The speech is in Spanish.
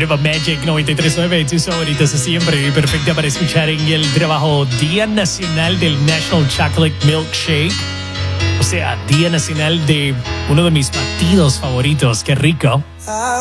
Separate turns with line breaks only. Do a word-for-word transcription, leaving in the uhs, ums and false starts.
Nueva Magic noventa y tres punto nueve, tus favoritos siempre, perfecta para escuchar en el trabajo Día Nacional del National Chocolate Milkshake. O sea, Día Nacional de uno de mis batidos favoritos. ¡Qué rico!